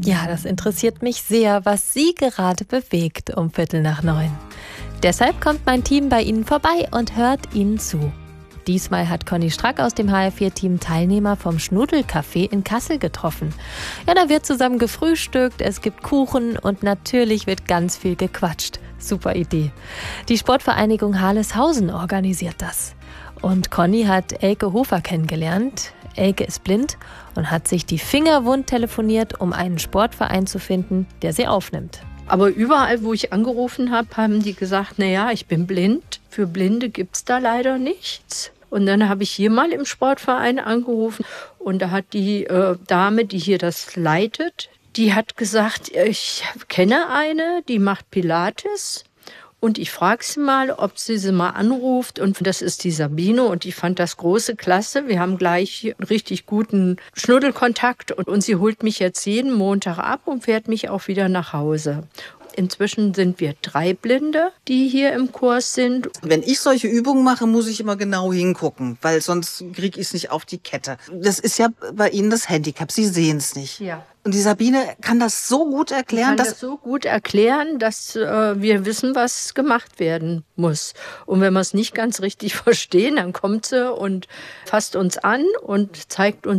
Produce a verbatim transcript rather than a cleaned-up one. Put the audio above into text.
Ja, das interessiert mich sehr, was Sie gerade bewegt um Viertel nach neun. Deshalb kommt mein Team bei Ihnen vorbei und hört Ihnen zu. Diesmal hat Conny Strack aus dem H R vier Team Teilnehmer vom Schnudelcafé in Kassel getroffen. Ja, da wird zusammen gefrühstückt, es gibt Kuchen und natürlich wird ganz viel gequatscht. Super Idee. Die Sportvereinigung Harleshausen organisiert das. Und Conny hat Elke Hofer kennengelernt. Elke ist blind und hat sich die Finger wund telefoniert, um einen Sportverein zu finden, der sie aufnimmt. Aber überall, wo ich angerufen habe, haben die gesagt, naja, ich bin blind. Für Blinde gibt es da leider nichts. Und dann habe ich hier mal im Sportverein angerufen und da hat die äh, Dame, die hier das leitet, die hat gesagt, ich kenne eine, die macht Pilates. Und ich frage sie mal, ob sie sie mal anruft. Und das ist die Sabine. Und ich fand das große klasse. Wir haben gleich einen richtig guten Schnuddelkontakt. Und, und sie holt mich jetzt jeden Montag ab und fährt mich auch wieder nach Hause. Inzwischen sind wir drei Blinde, die hier im Kurs sind. Wenn ich solche Übungen mache, muss ich immer genau hingucken, weil sonst kriege ich es nicht auf die Kette. Das ist ja bei Ihnen das Handicap. Sie sehen es nicht. Ja. Und die Sabine kann das so gut erklären, kann dass das so gut erklären, dass äh, wir wissen, was gemacht werden muss. Und wenn wir es nicht ganz richtig verstehen, dann kommt sie und fasst uns an und zeigt uns